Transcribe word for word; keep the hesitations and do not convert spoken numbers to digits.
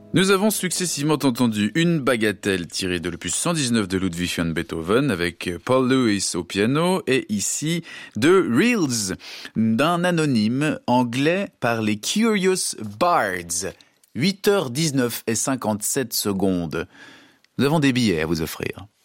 Nous avons successivement entendu une bagatelle tirée de l'opus cent dix-neuf de Ludwig van Beethoven avec Paul Lewis au piano et ici de Reels d'un anonyme anglais par les Curious Bards. huit heures dix-neuf et cinquante-sept secondes. Nous avons des billets à vous offrir.